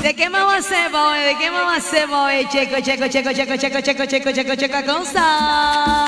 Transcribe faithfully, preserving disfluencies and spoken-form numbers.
¿De qué vamos a hacer, boy? ¿De qué vamos a hacer, boy? Checo, checo, checo, checo, checo, checo, checo, checo, checo, con sal.